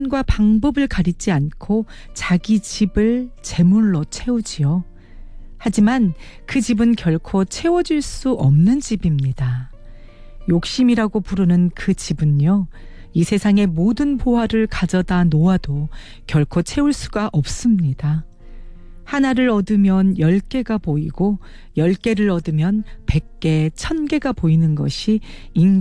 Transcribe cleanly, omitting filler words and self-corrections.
과 방법을 가리지 않고 자기 집을 재물로 채우지요. 하지만 그 집은 결코 채워질 수 없는 집입니다. 욕심이라고 부르는 그 집은요, 이 세상의 모든 보화를 가져다 놓아도 결코 채울 수가 없습니다. 하나를 얻으면 10개가 보이고 10개를 얻으면 100개, 1000개가 보이는 것이 인간의